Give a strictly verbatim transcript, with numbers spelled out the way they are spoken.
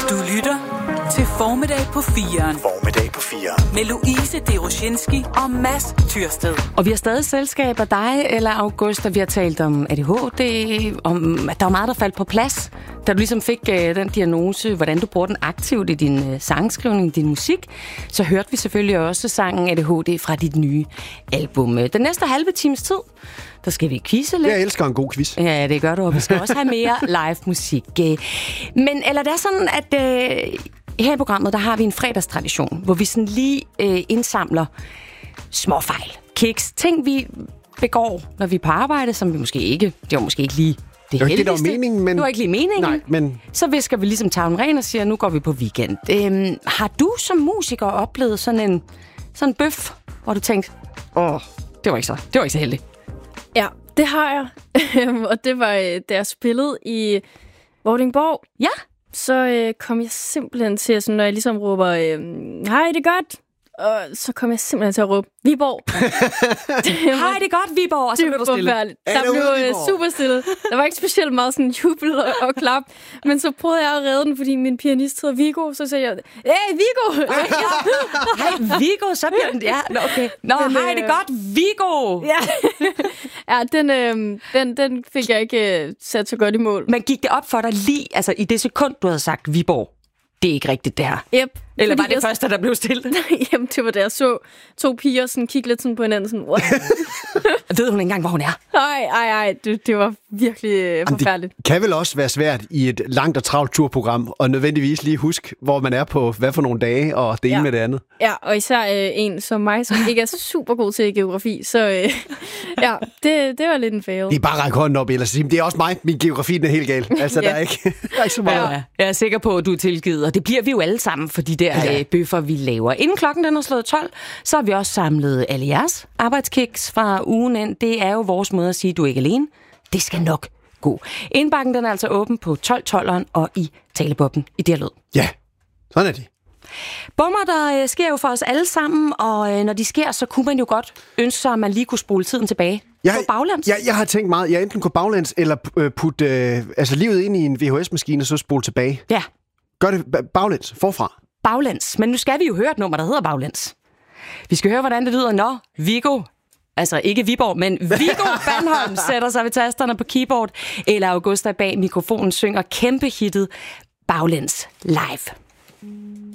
Du lytter til Formiddag på firen. Formiddag på firen. Med Louise Deroshinski og Mads Tyrsted. Og vi har stadig selskab af dig, eller August, og vi har talt om A D H D, om at der var meget, der faldt på plads, da du ligesom fik uh, den diagnose, hvordan du bruger den aktivt i din uh, sangskrivning, din musik. Så hørte vi selvfølgelig også sangen A D H D fra dit nye album. Den næste halve times tid, der skal vi quizze lidt. Jeg elsker en god quiz. Ja, det gør du, og vi skal også have mere live musik. Men eller det er sådan, at uh, her i programmet, der har vi en fredagstradition, hvor vi sådan lige uh, indsamler småfejl, kiks, ting vi begår, når vi er på arbejde, som vi måske ikke, det var måske ikke lige det, det heldigste. Det var meningen, men... Det var ikke lige meningen. Nej, men... Så visker vi ligesom tavlen ren og siger, nu går vi på weekend. Øhm, har du som musiker oplevet sådan en sådan en bøf, hvor du tænkte, åh, det var ikke så, det var ikke så heldigt? Ja, det har jeg. Og det var, da jeg spillede i Vordingborg. Ja. Så øh, kom jeg simpelthen til, sådan, når jeg ligesom råber, øh, hej, det er godt. Og så kom jeg simpelthen til at råbe, Viborg. Hej, det er godt, Viborg. Og så blev du stille. Der blev øh, super stille. Der var ikke specielt meget sådan jubel og, og klap. Men så prøvede jeg at redde den, fordi min pianist hedder Viggo. Så sagde jeg, hey, Viggo! Hej, Viggo, så bliver den... Ja, okay. Nå, men, hej, det er godt, Viggo! Ja, ja den, øh, den, den fik jeg ikke øh, sat så godt i mål. Men gik det op for dig lige, altså i det sekund, du havde sagt Viborg? Det er ikke rigtigt, det her. Yep. Eller var det jeg... første, der blev stille? Jamen, det var da jeg så to piger sådan kigge lidt sådan på hinanden. Sådan, what? Ved hun ikke engang, hvor hun er? Nej, ej, ej. Det, det var virkelig øh, forfærdeligt. Det kan vel også være svært i et langt og travlt turprogram, og nødvendigvis lige huske, hvor man er på hvad for nogle dage, og det ene ja. med det andet. Ja, og især øh, en som mig, som ikke er super god til geografi. Så øh, ja, det, det var lidt en fail. Det er bare at række hånden op, eller sige, det er også mig. Min geografi er helt gal. Altså, ja. der, er ikke, der er ikke så meget. Ja, jeg er sikker på, at du er tilgivet, og det bliver vi jo alle sammen for de der ja. bøffer, vi laver. Inden klokken den er slået tolv, så har vi også samlet alle jeres arbejdskiks fra ugen ind. Det er jo vores måde at sige, at du er ikke alene. Det skal nok gå. Indbakken den er altså åben på tolv tolveren og i talebobben i Dialog. Ja, sådan er det. Bommer, der øh, sker jo for os alle sammen, og øh, når de sker, så kunne man jo godt ønske sig, at man lige kunne spole tiden tilbage. Jeg, på baglæns. Jeg, jeg har tænkt meget, jeg enten kunne baglæns, eller putte øh, altså livet ind i en V H S-maskine, og så spole tilbage. Ja. Gør det baglæns, forfra. Baglæns. Men nu skal vi jo høre et nummer, der hedder baglæns. Vi skal høre, hvordan det lyder, når Viggo, altså ikke Viborg, men Viggo Bandholm sætter sig ved tasterne på keyboard, eller Augusta bag mikrofonen synger kæmpe hittet baglæns live.